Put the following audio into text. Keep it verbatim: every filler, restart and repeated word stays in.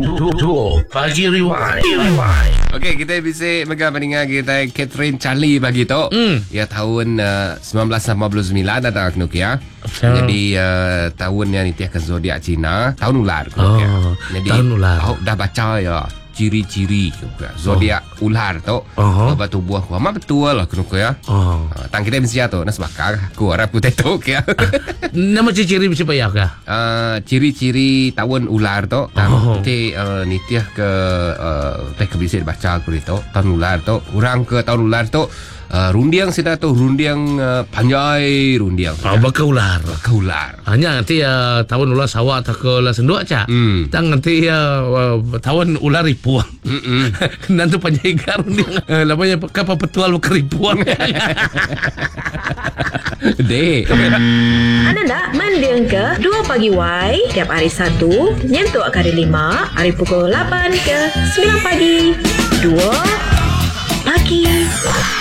Pagi Rewind. Okey, kita bisa megang pendengar kita Catherine Charlie pagi tu. Mm. Ya tahun uh, sembilan belas lapan puluh sembilan ada Knuk ya. Betul. Jadi uh, tahun yang ditiahkan zodiak Cina, tahun ular Knuk ya. Oh, Jadi tahun ular. Aku dah baca ya ciri-ciri juga zodiak oh. ular tu. Oh. Batu buah ku amat betul lah Knuk ya. Oh. Uh, tang kita mesti tu nas bakar ku harap ku tetok ya. Nama ciri-ciri siapa ya kah? Uh, ciri-ciri tahun ular tu Oh. nanti uh, nitiah ke uh, teh kebiasaan baca aku itu tahun ular tu orang ke tahun ular tu uh, rundiang sida tu rundiang uh, panjai rundiang Oh, bakal ular. ke ular. Hanya nanti uh, tahun ular sawah tak ke ular senduk aja. Hmm. Tang nanti uh, uh, tahun ular ripuang. Mm-mm. Nanti panjaigar dia. Uh, lamanya kapal petual keripuang. Dek. Anda nak mendeng ke dua pagi Y tiap hari Sabtu nyentuh kali lima hari pukul lapan ke sembilan pagi. dua pagi.